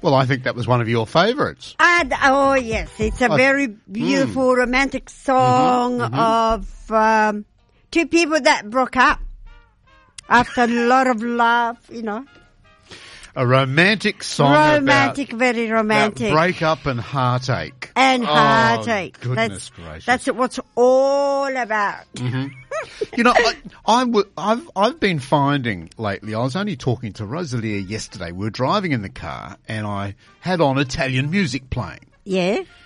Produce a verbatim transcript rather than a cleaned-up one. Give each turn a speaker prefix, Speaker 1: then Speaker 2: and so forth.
Speaker 1: Well, I think that was one of your favourites.
Speaker 2: And, oh, yes. It's a
Speaker 1: I-
Speaker 2: very beautiful,
Speaker 1: mm.
Speaker 2: romantic song
Speaker 1: Mhm, mhm.
Speaker 2: of um, two people that broke up after a lot of love, you know.
Speaker 1: A romantic song
Speaker 2: Romantic,
Speaker 1: about,
Speaker 2: very romantic.
Speaker 1: about breakup and heartache.
Speaker 2: And
Speaker 1: Oh,
Speaker 2: heartache.
Speaker 1: goodness
Speaker 2: that's,
Speaker 1: gracious.
Speaker 2: That's what's all about.
Speaker 1: You know, I, I w- I've I've been finding lately. I was only talking to Rosalia yesterday. We were driving in the car, and I had on Italian music playing.
Speaker 2: Yeah.